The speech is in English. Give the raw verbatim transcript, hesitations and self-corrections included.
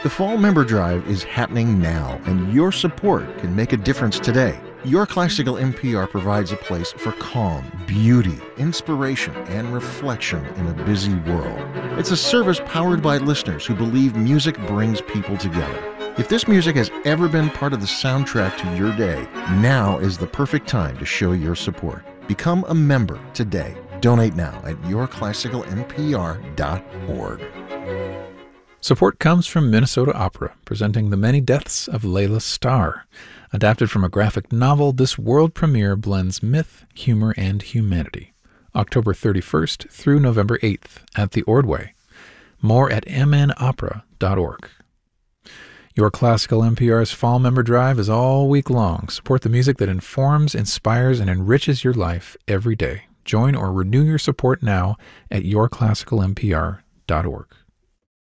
The Fall Member Drive is happening now, and your support can make a difference today. Your Classical N P R provides a place for calm, beauty, inspiration, and reflection in a busy world. It's a service powered by listeners who believe music brings people together. If this music has ever been part of the soundtrack to your day, now is the perfect time to show your support. Become a member today. Donate now at your classical n p r dot org. Support comes from Minnesota Opera, presenting The Many Deaths of Layla Starr. Adapted from a graphic novel, this world premiere blends myth, humor, and humanity. October thirty-first through November eighth at the Ordway. More at m n opera dot org. Your Classical N P R's Fall Member Drive is all week long. Support the music that informs, inspires, and enriches your life every day. Join or renew your support now at your classical n p r dot org.